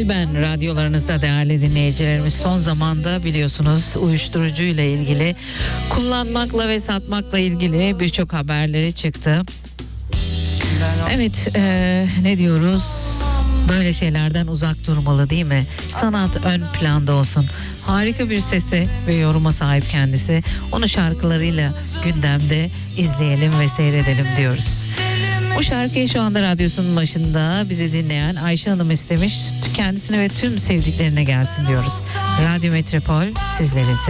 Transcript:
Kalben radyolarınızda değerli dinleyicilerimiz, son zamanda biliyorsunuz uyuşturucu ile ilgili, kullanmakla ve satmakla ilgili birçok haberleri çıktı. Evet, ne diyoruz? Böyle şeylerden uzak durmalı, değil mi? Sanat ön planda olsun. Harika bir sesi ve yoruma sahip kendisi. Onu şarkılarıyla gündemde izleyelim ve seyredelim diyoruz. Bu şarkıyı şu anda radyosunun başında bizi dinleyen Ayşe Hanım istemiş. Kendisine ve tüm sevdiklerine gelsin diyoruz. Radyo Metropol sizlerin sesi.